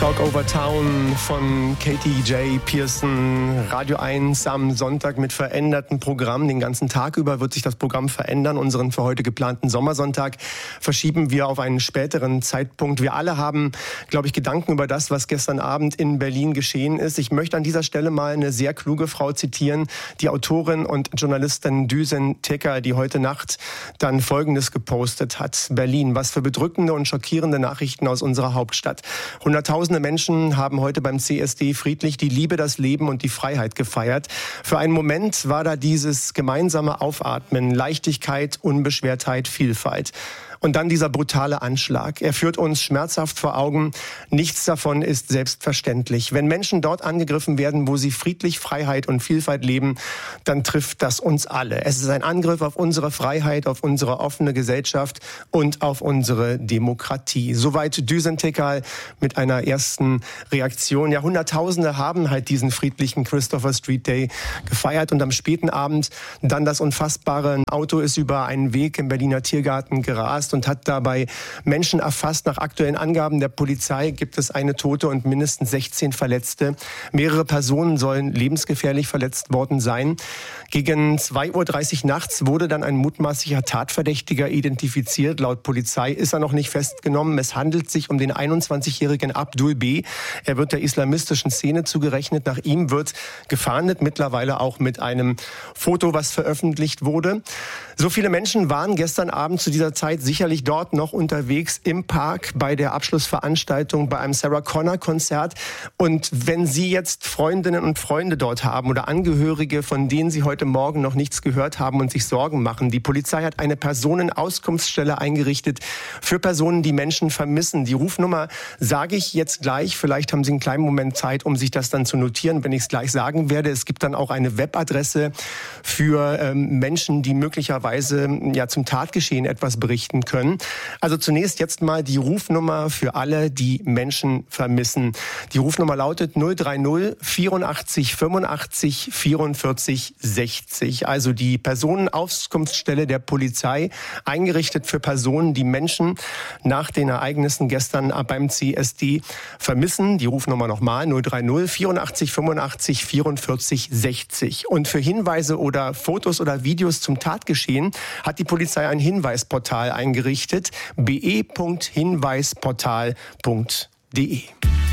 Talk Over Town von Katie J. Pearson, Radio 1 am Sonntag mit verändertem Programm. Den ganzen Tag über wird sich das Programm verändern. Unseren für heute geplanten Sommersonntag verschieben wir auf einen späteren Zeitpunkt. Wir alle haben, glaube ich, Gedanken über das, was gestern Abend in Berlin geschehen ist. Ich möchte an dieser Stelle mal eine sehr kluge Frau zitieren, die Autorin und Journalistin Düsen Teker, die heute Nacht dann Folgendes gepostet hat. Berlin, was für bedrückende und schockierende Nachrichten aus unserer Hauptstadt. Hunderttausende Menschen haben heute beim CSD friedlich die Liebe, das Leben und die Freiheit gefeiert. Für einen Moment war da dieses gemeinsame Aufatmen, Leichtigkeit, Unbeschwertheit, Vielfalt. Und dann dieser brutale Anschlag. Er führt uns schmerzhaft vor Augen. Nichts davon ist selbstverständlich. Wenn Menschen dort angegriffen werden, wo sie friedlich Freiheit und Vielfalt leben, dann trifft das uns alle. Es ist ein Angriff auf unsere Freiheit, auf unsere offene Gesellschaft und auf unsere Demokratie. Soweit Düsen Teker mit einer ersten Reaktion. Ja, Hunderttausende haben halt diesen friedlichen Christopher Street Day gefeiert und am späten Abend dann das unfassbare Auto ist über einen Weg im Berliner Tiergarten gerast und hat dabei Menschen erfasst. Nach aktuellen Angaben der Polizei gibt es eine Tote und mindestens 16 Verletzte. Mehrere Personen sollen lebensgefährlich verletzt worden sein. Gegen 2:30 Uhr nachts wurde dann ein mutmaßlicher Tatverdächtiger identifiziert. Laut Polizei ist er noch nicht festgenommen. Es handelt sich um den 21-jährigen Abdul B. Er wird der islamistischen Szene zugerechnet. Nach ihm wird gefahndet, mittlerweile auch mit einem Foto, was veröffentlicht wurde. So viele Menschen waren gestern Abend zu dieser Zeit sicherlich dort noch unterwegs im Park bei der Abschlussveranstaltung bei einem Sarah Connor Konzert. Und wenn Sie jetzt Freundinnen und Freunde dort haben oder Angehörige, von denen Sie heute Morgen noch nichts gehört haben und sich Sorgen machen, die Polizei hat eine Personenauskunftsstelle eingerichtet für Personen, die Menschen vermissen. Die Rufnummer sage ich jetzt gleich. Vielleicht haben Sie einen kleinen Moment Zeit, um sich das dann zu notieren, wenn ich es gleich sagen werde. Es gibt dann auch eine Webadresse für Menschen, die möglicherweise zum Tatgeschehen etwas berichten können. Also zunächst jetzt mal die Rufnummer für alle, die Menschen vermissen. Die Rufnummer lautet 030 84 85 44 60. Also die Personenauskunftsstelle der Polizei, eingerichtet für Personen, die Menschen nach den Ereignissen gestern beim CSD vermissen. Die Rufnummer nochmal 030 84 85 44 60. Und für Hinweise oder Fotos oder Videos zum Tatgeschehen hat die Polizei ein Hinweisportal eingerichtet, be.hinweisportal.de.